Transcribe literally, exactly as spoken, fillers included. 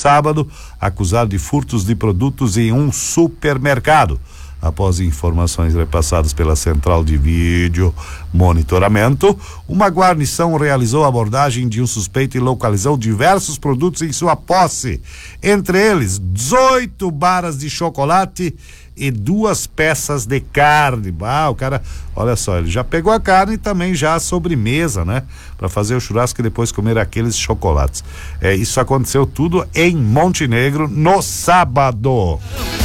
sábado, acusado de furtos de produtos em um supermercado. Após informações repassadas pela central de vídeo monitoramento, uma guarnição realizou a abordagem de um suspeito e localizou diversos produtos em sua posse, entre eles dezoito barras de chocolate e duas peças de carne. Ah, o cara, olha só, ele já pegou a carne e também já a sobremesa, né? Para fazer o churrasco e depois comer aqueles chocolates. É, isso aconteceu tudo em Montenegro no sábado.